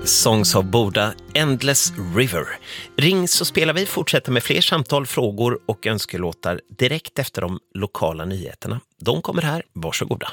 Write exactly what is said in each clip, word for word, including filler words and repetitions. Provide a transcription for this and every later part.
Songs of Boda, Endless River. Ring så spelar vi, fortsätter med fler samtal, frågor och önskelåtar direkt efter de lokala nyheterna. De kommer här, varsågoda.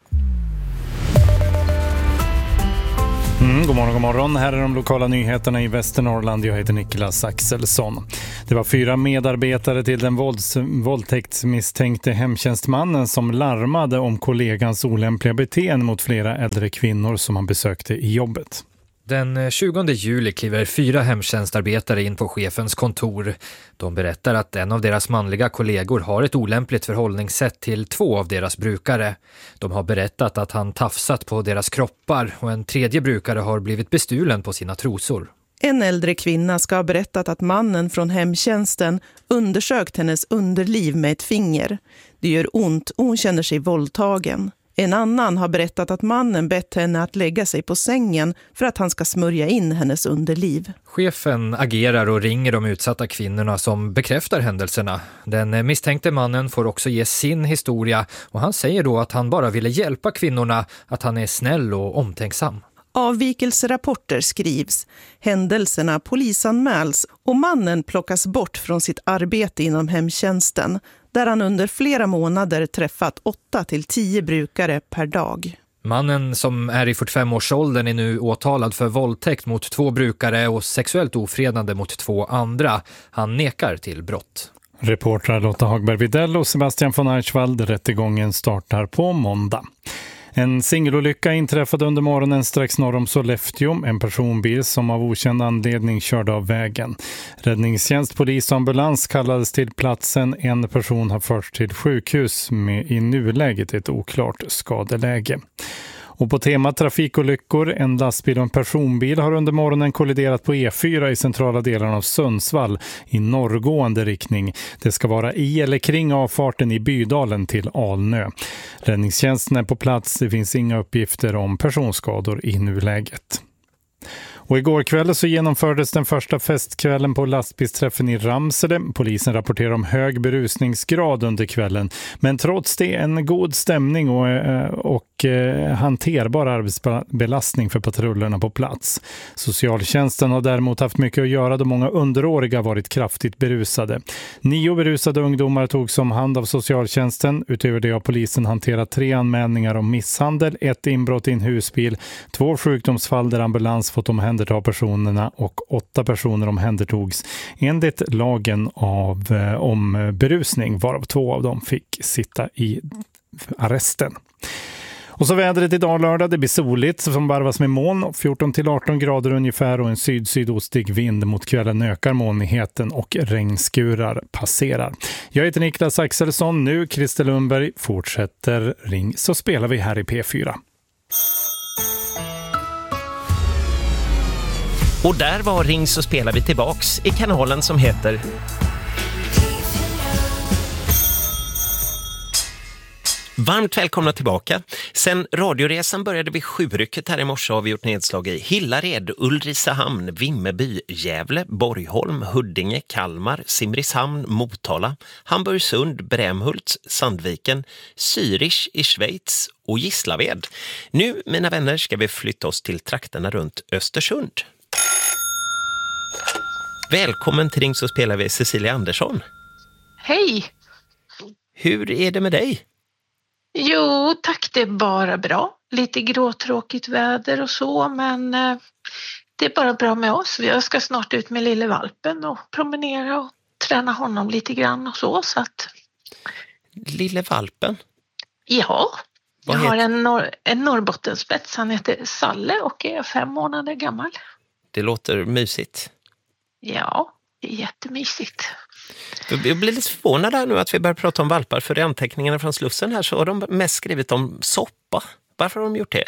Mm, god morgon, god morgon. Här är de lokala nyheterna i Västernorrland. Jag heter Niklas Axelsson. Det var fyra medarbetare till den vålds- våldtäktsmisstänkte hemtjänstmannen som larmade om kollegans olämpliga beteende mot flera äldre kvinnor som han besökte i jobbet. Den tjugonde juli kliver fyra hemtjänstarbetare in på chefens kontor. De berättar att en av deras manliga kollegor har ett olämpligt förhållningssätt till två av deras brukare. De har berättat att han tafsat på deras kroppar och en tredje brukare har blivit bestulen på sina trosor. En äldre kvinna ska ha berättat att mannen från hemtjänsten undersökt hennes underliv med ett finger. Det gör ont och hon känner sig våldtagen. En annan har berättat att mannen bett henne att lägga sig på sängen för att han ska smörja in hennes underliv. Chefen agerar och ringer de utsatta kvinnorna som bekräftar händelserna. Den misstänkte mannen får också ge sin historia och han säger då att han bara ville hjälpa kvinnorna, att han är snäll och omtänksam. Avvikelserapporter skrivs, händelserna polisanmäls och mannen plockas bort från sitt arbete inom hemtjänsten där han under flera månader träffat åtta till tio brukare per dag. Mannen som är i fyrtiofem-årsåldern är nu åtalad för våldtäkt mot två brukare och sexuellt ofredande mot två andra. Han nekar till brott. Reportrar Lotta Hagberg-Videll och Sebastian von Eichwald. Rättegången startar på måndag. En singelolycka inträffade under morgonen strax norr om Sollefteå. En personbil som av okänd anledning körde av vägen. Räddningstjänst, polis och ambulans kallades till platsen. En person har förts till sjukhus med i nuläget ett oklart skadeläge. Och på tema trafikolyckor, en lastbil och en personbil har under morgonen kolliderat på E fyra i centrala delarna av Sundsvall i norrgående riktning. Det ska vara i eller kring avfarten i Bydalen till Alnö. Räddningstjänsten är på plats, det finns inga uppgifter om personskador i nuläget. Och igår kväll så genomfördes den första festkvällen på lastbilsträffen i Ramsele. Polisen rapporterar om hög berusningsgrad under kvällen. Men trots det en god stämning och, och eh, hanterbar arbetsbelastning för patrullerna på plats. Socialtjänsten har däremot haft mycket att göra då många underåriga varit kraftigt berusade. Nio berusade ungdomar togs om hand av socialtjänsten. Utöver det har polisen hanterat tre anmälningar om misshandel, ett inbrott i en husbil, två sjukdomsfall där ambulans fått omhänderta av personerna och åtta personer omhändertogs enligt lagen av, eh, om berusning, varav två av dem fick sitta i arresten. Och så vädret idag lördag, det blir soligt som varvas med moln, fjorton till arton grader ungefär och en syd-sydostig vind. Mot kvällen ökar molnigheten och regnskurar passerar. Jag heter Niklas Axelsson, nu Christer Lundberg fortsätter ring så spelar vi här i P fyra. Och där var ring så spelar vi tillbaks i kanalen som heter Varmt välkomna tillbaka. Sen radioresan började vid sjurycket här i morse har vi gjort nedslag i Hillared, Ulricehamn, Vimmerby, Gävle, Borgholm, Huddinge, Kalmar, Simrishamn, Motala, Hamburgsund, Brämhult, Sandviken, Zürich i Schweiz och Gislaved. Nu, mina vänner, ska vi flytta oss till trakterna runt Östersund. Välkommen till Ring så spelar vi Cecilia Andersson. Hej! Hur är det med dig? Jo, tack, det är bara bra. Lite gråtråkigt väder och så, men eh, det är bara bra med oss. Jag ska snart ut med lille valpen och promenera och träna honom lite grann och så. så att... Lille valpen? Ja, Vad jag heter... har en, norr, en Norrbottenspets. Han heter Salle och är fem månader gammal. Det låter mysigt. Ja, det är jättemysigt. Jag blir lite förvånad här nu att vi börjar prata om valpar, för i anteckningarna från Slussen här så har de mest skrivit om soppa. Varför har de gjort det?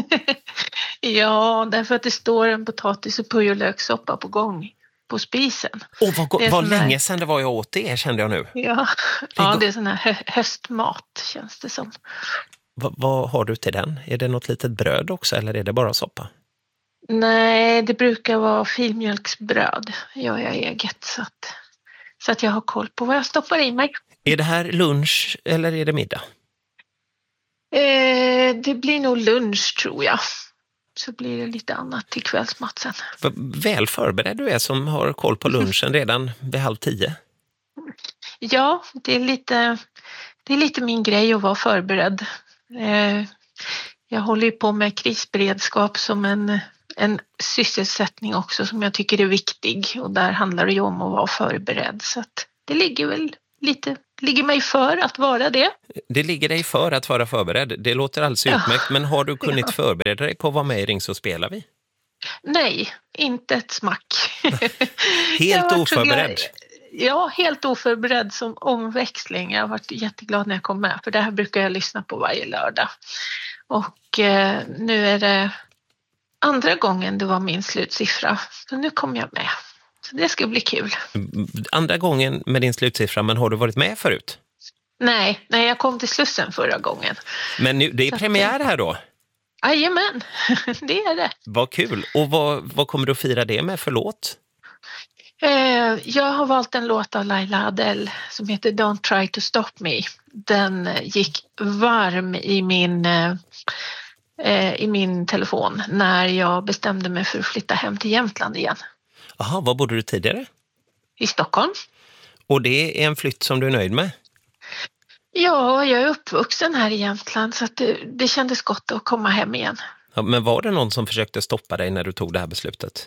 Ja, därför att det står en potatis- och purjolökssoppa på gång på spisen. Åh, vad, go- vad länge här... sedan det var jag åt det, kände jag nu. Ja, det, ja, det är sån här hö- höstmat känns det som. Va- vad har du till den? Är det något litet bröd också eller är det bara soppa? Nej, det brukar vara filmjölksbröd. Gör jag eget så att, så att jag har koll på vad jag stoppar i mig. Är det här lunch eller är det middag? Eh, det blir nog lunch tror jag. så blir det lite annat till kvällsmat sen. Vad väl förberedd du är som har koll på lunchen redan vid halv tio. Ja, det är lite, det är lite min grej att vara förberedd. Eh, jag håller ju på med krisberedskap som en, en sysselsättning också som jag tycker är viktig. Och där handlar det ju om att vara förberedd. Så att det ligger väl lite, ligger mig för att vara det. Det ligger dig för att vara förberedd. Det låter alldeles Ja. utmärkt. Men har du kunnat Ja. förbereda dig på att vara med i Ring så spelar vi? Nej, inte ett smack. Helt Jag var så oförberedd. glad- Ja, helt oförberedd som omväxling. Jag har varit jätteglad när jag kom med. För det här brukar jag lyssna på varje lördag. Och eh, nu är det andra gången det var min slutsiffra. Så nu kom jag med. Så det ska bli kul. Andra gången med din slutsiffra, men har du varit med förut? Nej, nej jag kom till Slussen förra gången. Men nu, det är Så att- premiär här då. Jajamän, det är det. Vad kul. Och vad, vad kommer du att fira det med för låt? Eh, jag har valt en låt av Laila Adele som heter Don't Try to Stop Me. Den gick varm i min, eh, i min telefon när jag bestämde mig för att flytta hem till Jämtland igen. Aha, var bodde du tidigare? I Stockholm. Och det är en flytt som du är nöjd med? Ja, jag är uppvuxen här i Jämtland så att det, det kändes gott att komma hem igen. Ja, men var det någon som försökte stoppa dig när du tog det här beslutet?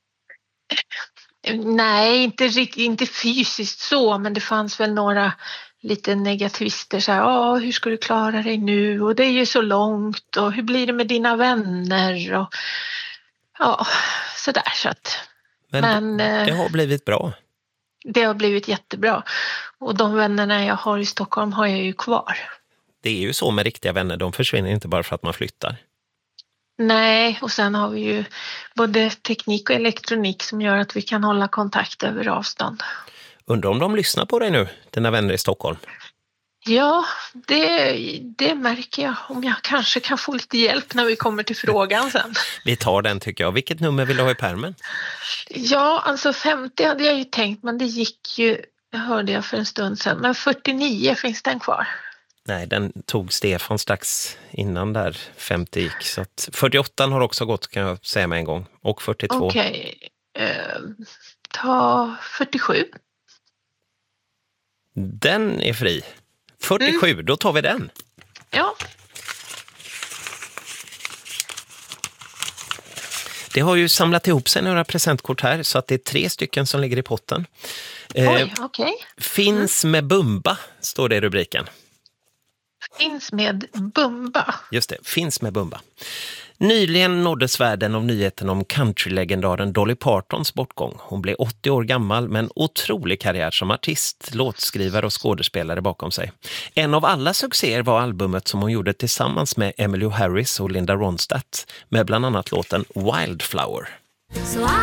Nej, inte, rikt- inte fysiskt så, men det fanns väl några lite negativister. Så här, ja, hur ska du klara dig nu? Och det är ju så långt. Och hur blir det med dina vänner? Och, ja, sådär. Så att, Men, Men, eh, det har blivit bra. det har blivit jättebra. Och de vännerna jag har i Stockholm har jag ju kvar. Det är ju så med riktiga vänner, de försvinner inte bara för att man flyttar. Nej, och sen har vi ju både teknik och elektronik som gör att vi kan hålla kontakt över avstånd. Undrar om de lyssnar på dig nu, dina vänner i Stockholm. Ja, det, det märker jag. Om jag kanske kan få lite hjälp när vi kommer till frågan sen. Vi tar den tycker jag. Vilket nummer vill du ha i pärmen? Ja, alltså femtio hade jag ju tänkt, men det gick ju, hörde jag för en stund sedan. Men fyrtionio, finns den kvar? Nej, den tog Stefan strax innan där femtio gick. Så att fyrtioåtta har också gått kan jag säga med en gång. Och fyrtiotvå. Okej, eh, ta fyrtiosju. Den är fri. fyrtiosju, Mm. då tar vi den. Ja, Det har ju samlat ihop sig några presentkort här så att det är tre stycken som ligger i potten. Eh, oj, okej. finns med Bumba, står det i rubriken. Finns med Bumba. Just det, finns med Bumba. Nyligen nåddes världen av nyheten om countrylegendaren Dolly Partons bortgång. Hon blev åttio år gammal med en otrolig karriär som artist, låtskrivare och skådespelare bakom sig. En av alla succéer var albumet som hon gjorde tillsammans med Emmylou Harris och Linda Ronstadt med bland annat låten Wildflower. So I